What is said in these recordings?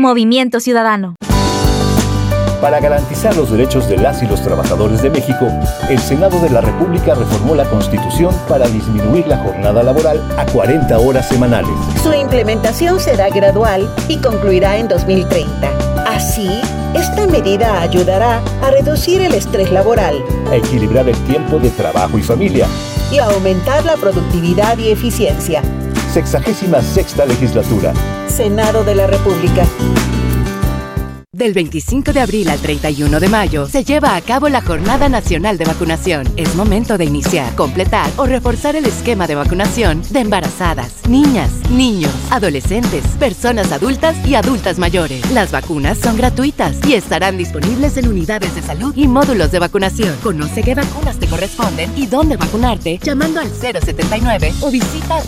Movimiento Ciudadano. Para garantizar los derechos de las y los trabajadores de México, el Senado de la República reformó la Constitución para disminuir la jornada laboral a 40 horas semanales. Su implementación será gradual y concluirá en 2030. Así, esta medida ayudará a reducir el estrés laboral, a equilibrar el tiempo de trabajo y familia y a aumentar la productividad y eficiencia. 66ª legislatura. Senado de la República. Del 25 de abril al 31 de mayo se lleva a cabo la Jornada Nacional de Vacunación. Es momento de iniciar, completar o reforzar el esquema de vacunación de embarazadas, niñas, niños, adolescentes, personas adultas y adultas mayores. Las vacunas son gratuitas y estarán disponibles en unidades de salud y módulos de vacunación. Conoce qué vacunas te corresponden y dónde vacunarte llamando al 079 o visita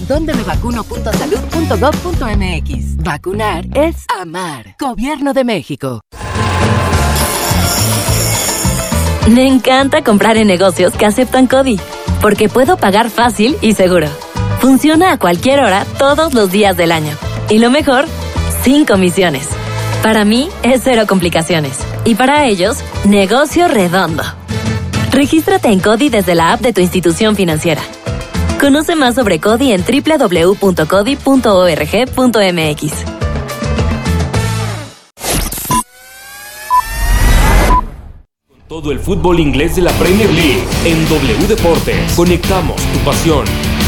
dondemevacuno.salud.gov.mx. Vacunar es amar. Gobierno de México. Me encanta comprar en negocios que aceptan CODI, porque puedo pagar fácil y seguro. Funciona a cualquier hora, todos los días del año. Y lo mejor, sin comisiones. Para mí, es cero complicaciones. Y para ellos, negocio redondo. Regístrate en CODI desde la app de tu institución financiera. Conoce más sobre CODI en www.codi.org.mx. Todo el fútbol inglés de la Premier League en W Deportes. Conectamos tu pasión.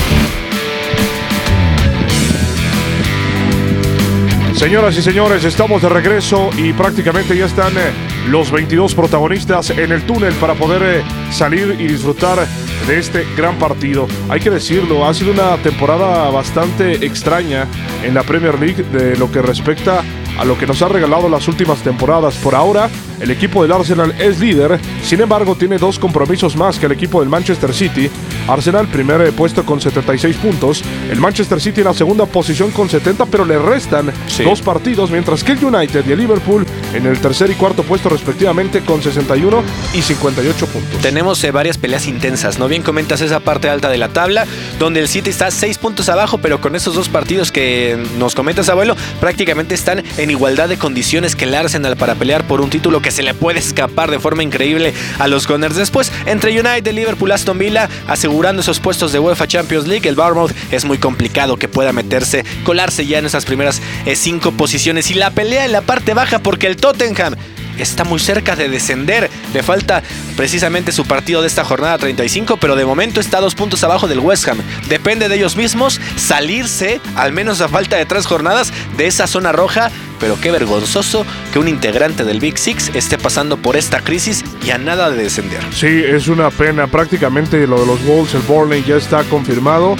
Señoras y señores, estamos de regreso y prácticamente ya están los 22 protagonistas en el túnel para poder salir y disfrutar de este gran partido. Hay que decirlo, ha sido una temporada bastante extraña en la Premier League de lo que respecta a lo que nos ha regalado las últimas temporadas. Por ahora, el equipo del Arsenal es líder, sin embargo tiene 2 compromisos más que el equipo del Manchester City. Arsenal primer puesto con 76 puntos, el Manchester City en la segunda posición con 70, pero le restan 2 partidos, mientras que el United y el Liverpool en el tercer y cuarto puesto respectivamente con 61 y 58 puntos. Tenemos varias peleas intensas, ¿no? Bien comentas esa parte alta de la tabla, donde el City está 6 puntos abajo, pero con esos 2 partidos que nos comentas, abuelo, prácticamente están en igualdad de condiciones que el Arsenal para pelear por un título que se le puede escapar de forma increíble a los Gunners. Después, entre United, Liverpool, Aston Villa, asegurando esos puestos de UEFA Champions League, el Bournemouth es muy complicado que pueda colarse ya en esas primeras 5 posiciones. Y la pelea en la parte baja, porque el Tottenham está muy cerca de descender. Le falta precisamente su partido de esta jornada 35, pero de momento está a 2 puntos abajo del West Ham. Depende de ellos mismos salirse, al menos a falta de 3 jornadas, de esa zona roja. Pero qué vergonzoso que un integrante del Big Six esté pasando por esta crisis y a nada de descender. Sí, es una pena. Prácticamente lo de los Wolves, el Burnley ya está confirmado.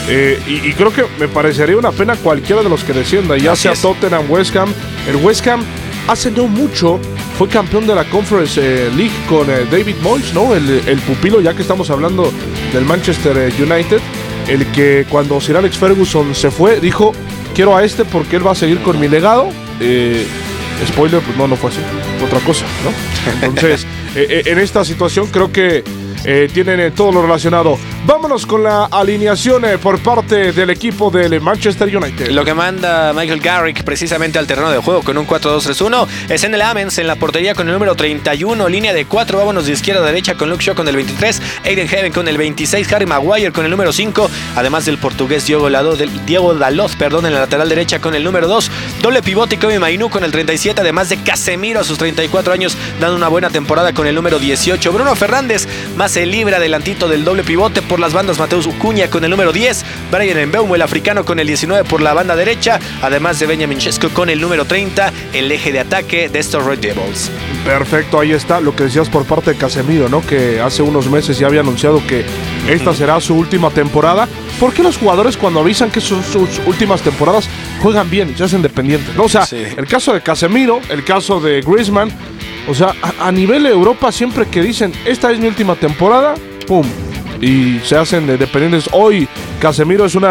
Y creo que me parecería una pena cualquiera de los que descienda, ya sea Tottenham, West Ham. El West Ham hace no mucho fue campeón de la Conference League con David Moyes, ¿no? El pupilo, ya que estamos hablando del Manchester United, el que cuando Sir Alex Ferguson se fue, dijo, quiero a este porque él va a seguir con mi legado. Spoiler, pues no fue así, otra cosa, ¿no? Entonces, en esta situación creo que tienen todo lo relacionado. Vámonos con la alineación por parte del equipo del Manchester United. Lo que manda Michael Carrick precisamente al terreno de juego con un 4-2-3-1 es en el Amens en la portería con el número 31, línea de 4, vámonos de izquierda a derecha con Luke Shaw con el 23, Aiden Heaven con el 26, Harry Maguire con el número 5, además del portugués Diego Dalot, en la lateral derecha con el número 2, doble pivote Kobe Mainoo con el 37, además de Casemiro a sus 34 años dando una buena temporada con el número 18, Bruno Fernández más se libra adelantito del doble pivote por las bandas, Mateus Cunha con el número 10, Brian Mbeumo el africano con el 19 por la banda derecha, además de Benjamin Sesko con el número 30, el eje de ataque de estos Red Devils. Perfecto, ahí está lo que decías por parte de Casemiro, ¿no? Que hace unos meses ya había anunciado que esta será su última temporada. ¿Por qué los jugadores cuando avisan que son sus últimas temporadas juegan bien y se hacen dependientes, ¿no? O sea, el caso de Casemiro, el caso de Griezmann, o sea, a nivel de Europa siempre que dicen esta es mi última temporada, ¡pum! Y se hacen dependientes. Hoy Casemiro es una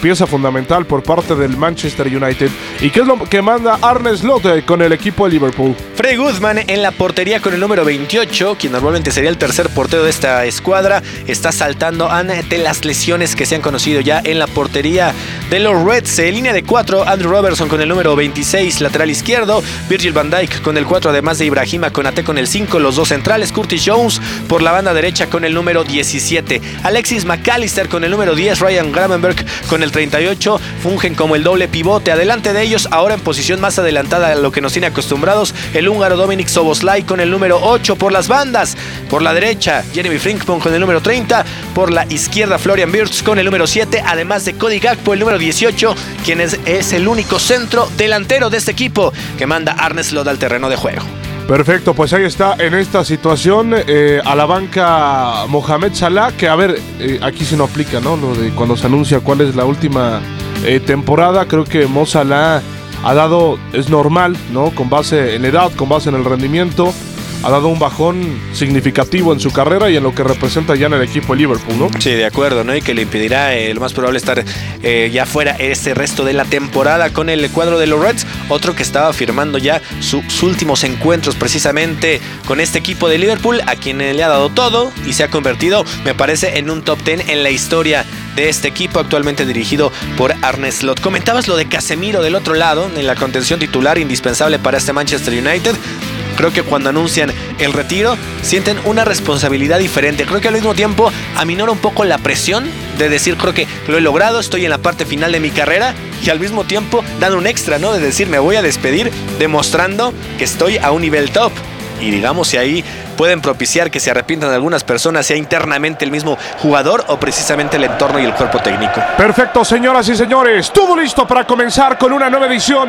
pieza fundamental por parte del Manchester United. ¿Y qué es lo que manda Arne Slot con el equipo de Liverpool? Freddy Goodman en la portería con el número 28, quien normalmente sería el tercer portero de esta escuadra, está saltando ante las lesiones que se han conocido ya en la portería de los Reds. En línea de 4, Andrew Robertson con el número 26, lateral izquierdo, Virgil van Dijk con el 4, además de Ibrahima Konate con el 5, los dos centrales, Curtis Jones por la banda derecha con el número 17, Alexis McAllister con el número 10, Ryan Gravenberch con el 38, fungen como el doble pivote. Adelante de ellos, ahora en posición más adelantada a lo que nos tiene acostumbrados, el húngaro Dominik Szoboszlai con el número 8 por las bandas. Por la derecha, Jeremy Frimpong con el número 30, por la izquierda Florian Wirtz con el número 7, además de Cody Gakpo, el número 18, quien es el único centro delantero de este equipo que manda Arne Slot al terreno de juego. Perfecto, pues ahí está en esta situación a la banca Mohamed Salah, que a ver, aquí se no aplica, ¿no? Lo de cuando se anuncia cuál es la última temporada. Creo que Mo Salah ha dado, es normal, ¿no? Con base en la edad, con base en el rendimiento, ha dado un bajón significativo en su carrera y en lo que representa ya en el equipo de Liverpool, ¿no? Sí, de acuerdo, ¿no? Y que le impedirá lo más probable estar ya fuera este resto de la temporada con el cuadro de los Reds. Otro que estaba firmando ya sus últimos encuentros precisamente con este equipo de Liverpool, a quien le ha dado todo y se ha convertido, me parece, en un top 10 en la historia de este equipo, actualmente dirigido por Arne Slot. Comentabas lo de Casemiro del otro lado, en la contención titular, indispensable para este Manchester United. Creo que cuando anuncian el retiro sienten una responsabilidad diferente. Creo que al mismo tiempo aminora un poco la presión de decir, creo que lo he logrado, estoy en la parte final de mi carrera, y al mismo tiempo dan un extra, ¿no? De decir, me voy a despedir demostrando que estoy a un nivel top. Y digamos, si ahí pueden propiciar que se arrepientan algunas personas, sea internamente el mismo jugador o precisamente el entorno y el cuerpo técnico. Perfecto, señoras y señores, todo listo para comenzar con una nueva edición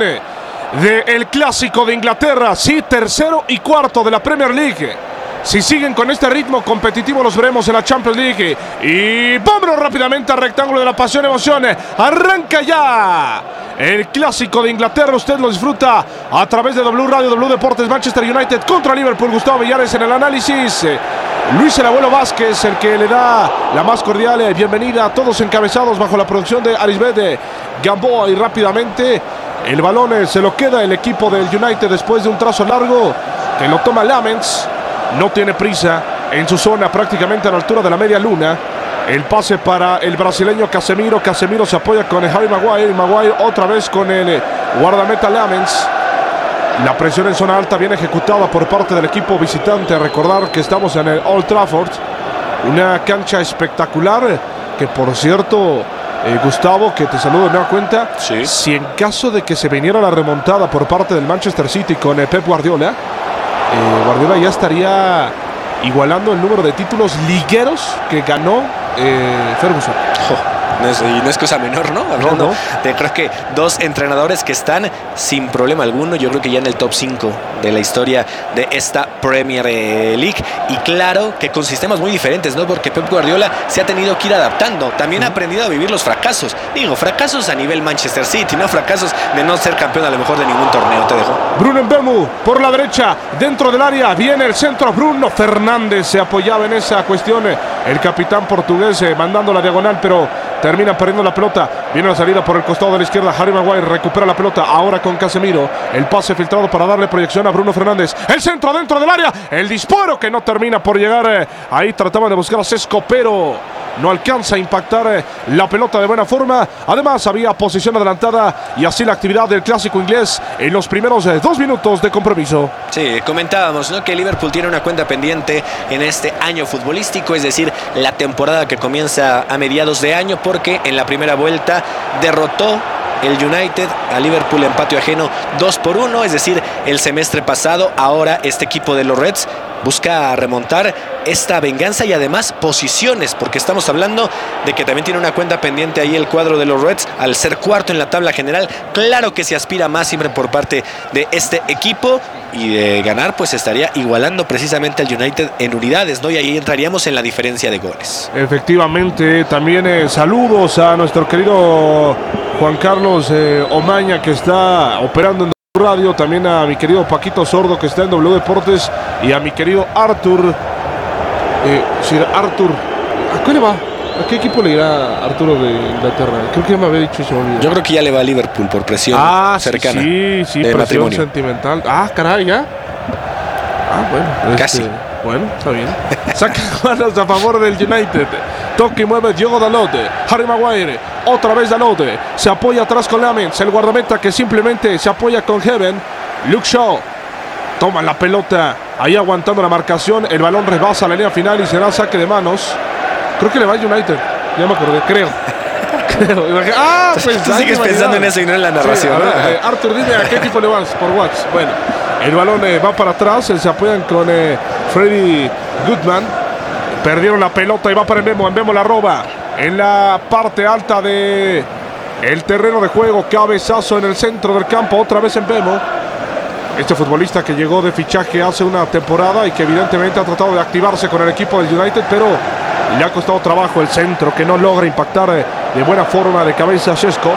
del Clásico de Inglaterra, sí, tercero y cuarto de la Premier League. Si siguen con este ritmo competitivo, los veremos en la Champions League. Y vámonos rápidamente al rectángulo de la pasión y emoción. Arranca ya el Clásico de Inglaterra. Usted lo disfruta a través de W Radio, W Deportes. Manchester United contra Liverpool. Gustavo Villares en el análisis. Luis el Abuelo Vázquez, el que le da la más cordial bienvenida. Todos encabezados bajo la producción de Arisbet Gamboa. Y rápidamente el balón se lo queda el equipo del United después de un trazo largo que lo toma Lamens. No tiene prisa en su zona, prácticamente a la altura de la media luna. El pase para el brasileño Casemiro. Casemiro se apoya con Harry Maguire. Maguire otra vez con el guardameta Lamens. La presión en zona alta bien ejecutada por parte del equipo visitante. Recordar que estamos en el Old Trafford, una cancha espectacular que, por cierto, Gustavo, que te saludo de nueva cuenta. Sí. Si en caso de que se viniera la remontada por parte del Manchester City con Pep Guardiola, Guardiola ya estaría igualando el número de títulos ligueros que ganó Ferguson. No es cosa menor, ¿no? Hablando de, creo que dos entrenadores que están sin problema alguno, yo creo que ya en el top 5 de la historia de esta Premier League. Y claro que con sistemas muy diferentes, ¿no? Porque Pep Guardiola se ha tenido que ir adaptando. También ha aprendido a vivir los fracasos. Digo, fracasos a nivel Manchester City, no fracasos de no ser campeón a lo mejor de ningún torneo. Te dejo. Bruno Mbeumo por la derecha, dentro del área, viene el centro. Bruno Fernández se apoyaba en esa cuestión. El capitán portugués mandando la diagonal, pero termina perdiendo la pelota. Viene la salida por el costado de la izquierda. Harry Maguire recupera la pelota. Ahora con Casemiro. El pase filtrado para darle proyección a Bruno Fernández. El centro dentro del área. El disparo que no termina por llegar. Ahí trataban de buscar a Sesco, pero no alcanza a impactar la pelota de buena forma. Además había posición adelantada y así la actividad del clásico inglés en los primeros 2 minutos de compromiso. Sí, comentábamos, ¿no?, que Liverpool tiene una cuenta pendiente en este año futbolístico, es decir, la temporada que comienza a mediados de año, porque en la primera vuelta derrotó el United a Liverpool en patio ajeno 2-1, es decir, el semestre pasado. Ahora este equipo de los Reds busca remontar esta venganza y además posiciones, porque estamos hablando de que también tiene una cuenta pendiente ahí el cuadro de los Reds al ser cuarto en la tabla general. Claro que se aspira más siempre por parte de este equipo, y de ganar pues estaría igualando precisamente al United en unidades, ¿no? Y ahí entraríamos en la diferencia de goles. Efectivamente, también saludos a nuestro querido Juan Carlos Omaña, que está operando en Radio, también a mi querido Paquito Sordo, que está en W Deportes, y a mi querido Arthur. Sir Arthur, ¿a qué le va? ¿A qué equipo le irá Arturo de Inglaterra? Creo que ya me había dicho eso. Yo creo que ya le va a Liverpool por presión cercana. Sí, presión matrimonio sentimental. Caray, ya. Bueno. Casi. Bueno, está bien. Saca manos a favor del United. Toque y mueve Diogo Dalot. Harry Maguire. Otra vez Dalot. Se apoya atrás con Lamens. El guardameta que simplemente se apoya con Heaven. Luke Shaw. Toma la pelota. Ahí aguantando la marcación. El balón rebasa la línea final y será saque de manos. Creo que le va al United. Ya me acordé, creo. Pues tú sigues pensando en eso y no en la narración. Sí, Arthur, dime a qué equipo le vas por WhatsApp. Bueno, el balón va para atrás. Se apoyan con Freddy Goodman. Perdieron la pelota y va para Mbemo. Mbemo la roba en la parte alta de el terreno de juego. Cabezazo en el centro del campo. Otra vez Mbemo. Este futbolista que llegó de fichaje hace una temporada y que evidentemente ha tratado de activarse con el equipo del United, pero le ha costado trabajo el centro, que no logra impactar de buena forma de cabeza a Šeško.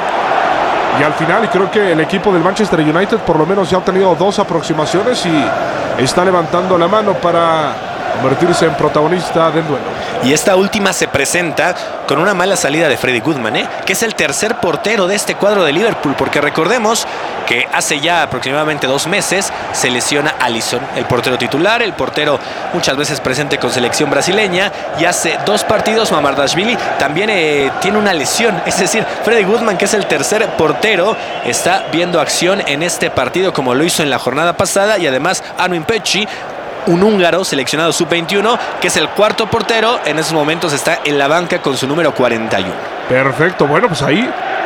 Y al final, creo que el equipo del Manchester United por lo menos ya ha tenido 2 aproximaciones y está levantando la mano para convertirse en protagonista del duelo. Y esta última se presenta con una mala salida de Freddy Goodman, que es el tercer portero de este cuadro de Liverpool, porque recordemos que hace ya aproximadamente 2 meses se lesiona Alisson, el portero titular, el portero muchas veces presente con selección brasileña, y hace 2 partidos Mamardashvili también tiene una lesión. Es decir, Freddy Goodman, que es el tercer portero, está viendo acción en este partido como lo hizo en la jornada pasada, y además Armin Pecci, un húngaro seleccionado sub-21, que es el cuarto portero, en esos momentos está en la banca con su número 41. Perfecto, bueno, pues ahí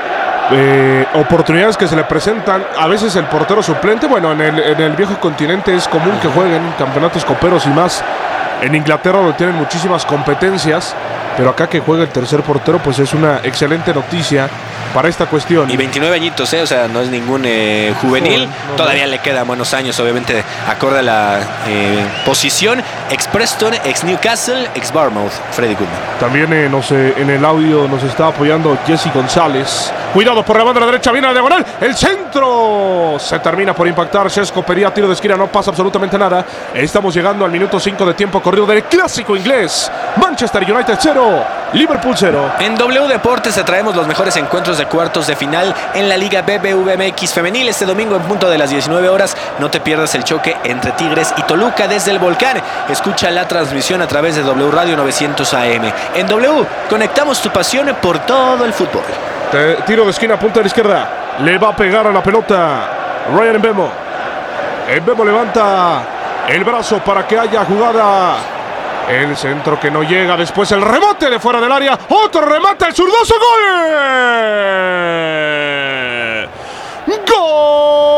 oportunidades que se le presentan. A veces el portero suplente, bueno, en el viejo continente es común que jueguen campeonatos coperos y más en Inglaterra, donde tienen muchísimas competencias, pero acá que juega el tercer portero, pues es una excelente noticia para esta cuestión. Y 29 añitos, o sea, no es ningún juvenil. No, todavía le quedan buenos años, obviamente, acorde a la posición. Ex Preston, ex Newcastle, ex Bournemouth, Freddy Goodman. También en el audio nos está apoyando Jesse González. Cuidado por la banda derecha, viene a la diagonal. El centro se termina por impactar. Šeško pedía tiro de esquina, no pasa absolutamente nada. Estamos llegando al minuto 5 de tiempo corrido del clásico inglés. Manchester United 0, Liverpool 0. En W Deportes te traemos los mejores encuentros de cuartos de final en la Liga BBVA femenil. Este domingo en punto de las 19 horas no te pierdas el choque entre Tigres y Toluca desde el Volcán. Escucha la transmisión a través de W Radio 900 AM. En W conectamos tu pasión por todo el fútbol. Tiro de esquina, punta de la izquierda. Le va a pegar a la pelota Ryan Mbemo. Mbemo levanta el brazo para que haya jugada. El centro que no llega. Después el remate de fuera del área. Otro remate, el zurdazo. ¡Gol! ¡Gol!